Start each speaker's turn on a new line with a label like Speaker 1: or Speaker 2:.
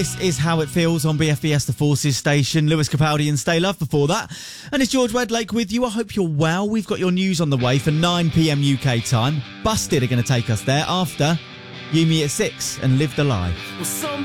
Speaker 1: This is How It Feels on BFBS The Forces station. Lewis Capaldi and Stay Love before that. And it's George Wedlake with you. I hope you're well. We've got your news on the way for 9 p.m. UK time. Busted are going to take us there after You Me at 6 and Live the Lie.